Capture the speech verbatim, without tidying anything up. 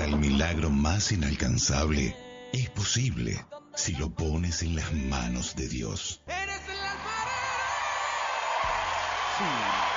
el milagro más inalcanzable es posible si lo pones en las manos de Dios. ¡Eres el alfarero! Sí.